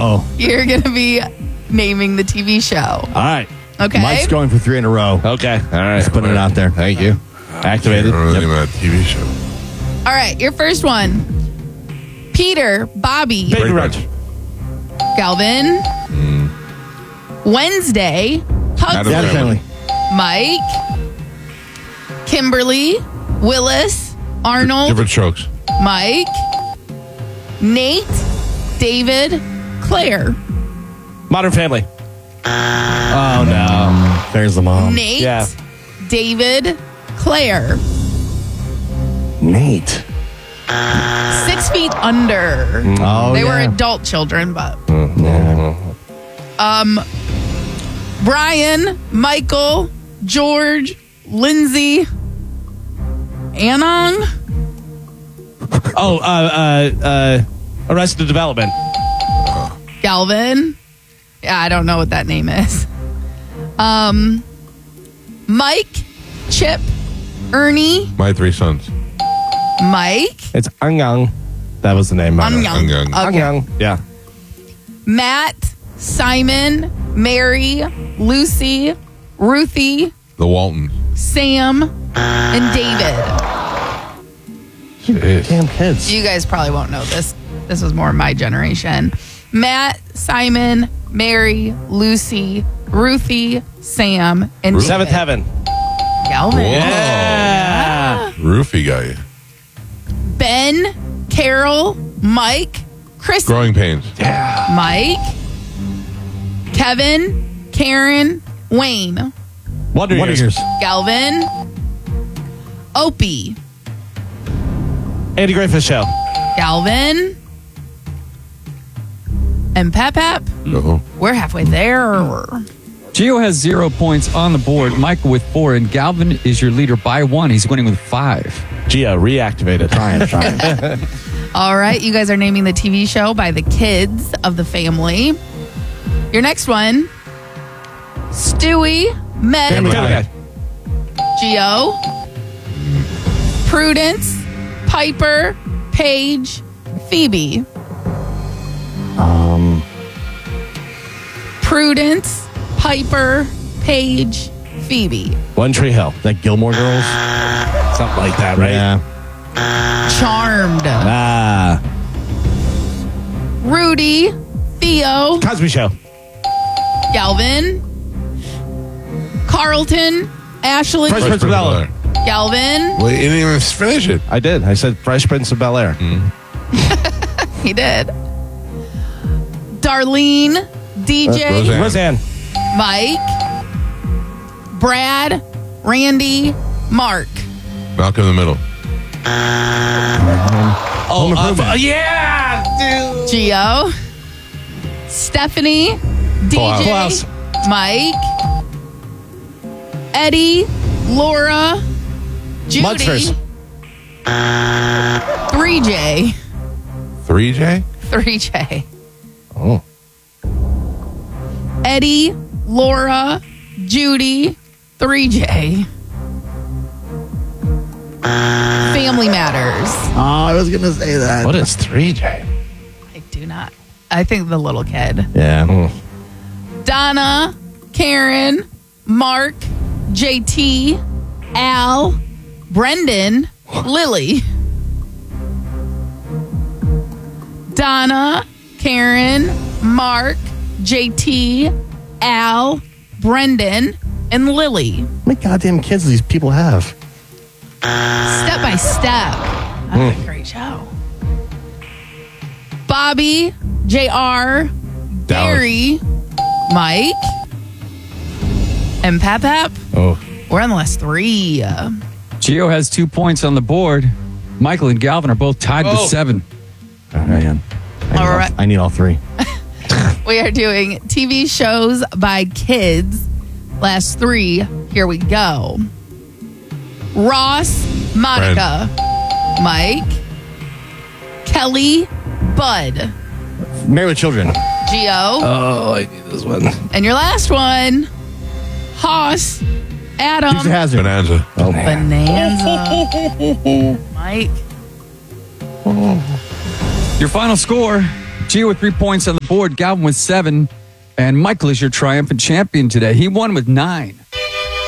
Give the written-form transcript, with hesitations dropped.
Oh. You're going to be naming the TV show. All right. Okay. Mike's going for 3 in a row. Okay. All right. Just putting it out there. Thank you. Activated. Really about a TV show. All right. Your first one. Peter, Bobby, Baby Ranch. Galvin. Wednesday, Hugs, Addams Family. Mike, Kimberly, Willis, Arnold, Different strokes. Mike, Nate, David, Claire. Modern Family. Oh, no. There's the mom. Nate, Yeah. David, Claire. Nate. 6 feet under. Oh, They were yeah. adult children, but Yeah. Brian, Michael, George, Lindsay, Anong, Oh, Arrested Development. Galvin. Yeah, I don't know what that name is. Mike, Chip, Ernie, My 3 sons. Mike, It's Angang. That was the name. Anyang. Anyang. Okay. Angang. Yeah. Matt, Simon, Mary, Lucy, Ruthie, The Waltons. Sam, and David. Damn kids. You guys probably won't know this. This was more my generation. Matt, Simon, Mary, Lucy, Ruthie, Sam, and David. Seventh Heaven. Galvin. Whoa. Yeah. Roofie guy. Ben, Carol, Mike, Chris, Growing Pains. Mike, Kevin, Karen, Wayne, Wonder Years. Galvin, Opie, Andy Griffith Show. Galvin, and Pap Pap. Uh-oh. We're halfway there. Gio has 0 points on the board. Michael with 4, and Galvin is your leader by 1. He's winning with 5. Gia reactivated. Trying. All right, you guys are naming the TV show by the kids of the family. Your next one, Stewie, Meg, Family Guy. Gio, Prudence, Piper, Paige, Phoebe. Prudence, Piper, Paige, Phoebe. One Tree Hill. That Gilmore Girls? Something like that, right? Yeah. Charmed, Ah. Rudy, Theo, Cosby Show. Galvin, Carlton, Ashley, Fresh Prince of Bel-Air. Galvin. Well, you didn't even finish it. I did. I said Fresh Prince of Bel-Air. He did. Darlene, DJ, Roseanne. Roseanne. Mike, Brad, Randy, Mark. Malcolm in the Middle. Yeah, dude. Gio, Stephanie, DJ, Full House. Mike, Eddie, Laura, Judy, Munsters. 3J, 3J? 3J, Oh. Eddie, Laura, Judy, 3J. Family Matters. Oh, I was going to say that. What is 3J? I do not. I think the little kid. Yeah. Donna, Karen, Mark, JT, Al, Brendan, Lily. Donna, Karen, Mark, JT, Al, Brendan, and Lily. How many goddamn kids do these people have? Step by step. That's a great show. Bobby, JR, Gary, Mike, and Pap Pap. Oh. We're on the last 3. Gio has 2 points on the board. Michael and Galvin are both tied with 7. Oh, man. All right. I need all 3. We are doing TV shows by kids. Last 3. Here we go. Ross, Monica, Mike, Kelly, Bud, Married with Children. Gio, Oh, I need this one. and your last one, Hoss, Adam, Dukes of Hazzard. Bonanza. Bonanza, Mike. Your final score, Gio with 3 points on the board. Galvin with 7. And Michael is your triumphant champion today. He won with 9.